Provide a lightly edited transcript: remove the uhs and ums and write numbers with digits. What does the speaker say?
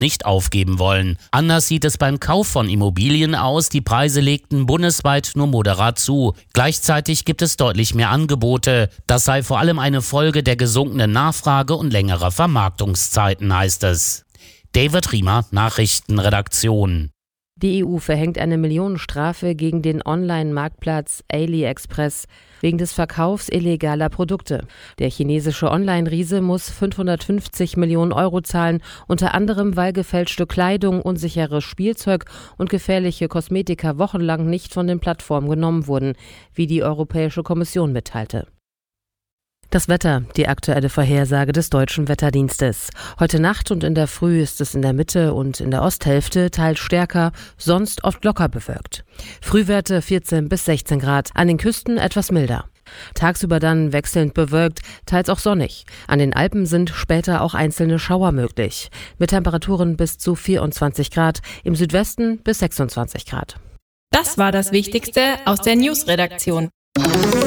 nicht aufgeben wollen. Anders sieht es beim Kauf von Immobilien aus. Die Preise legten bundesweit nur moderat zu. Gleichzeitig gibt es deutlich mehr Angebote. Das sei vor allem eine Folge der gesunkenen Nachfrage und längerer Vermarktungszeiten, heißt es. David Riemer, Nachrichtenredaktion. Die EU verhängt eine Millionenstrafe gegen den Online-Marktplatz AliExpress wegen des Verkaufs illegaler Produkte. Der chinesische Online-Riese muss 550 Millionen Euro zahlen, unter anderem weil gefälschte Kleidung, unsicheres Spielzeug und gefährliche Kosmetika wochenlang nicht von den Plattformen genommen wurden, wie die Europäische Kommission mitteilte. Das Wetter, die aktuelle Vorhersage des Deutschen Wetterdienstes. Heute Nacht und in der Früh ist es in der Mitte und in der Osthälfte teils stärker, sonst oft locker bewölkt. Frühwerte 14 bis 16 Grad, an den Küsten etwas milder. Tagsüber dann wechselnd bewölkt, teils auch sonnig. An den Alpen sind später auch einzelne Schauer möglich. Mit Temperaturen bis zu 24 Grad, im Südwesten bis 26 Grad. Das war das Wichtigste aus der News-Redaktion.